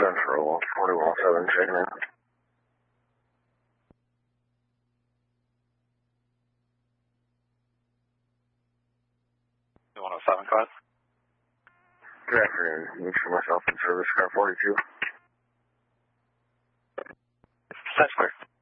Central, 4107, checking in. 107, go ahead. Good afternoon. Make sure myself in service, car 42. That's clear.